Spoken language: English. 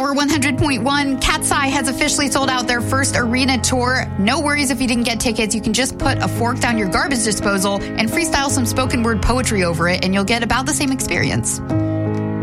Power 100.1, Cat's Eye has officially sold out their first arena tour. No worries if you didn't get tickets. You can just put a fork down your garbage disposal and freestyle some spoken word poetry over it, and you'll get about the same experience.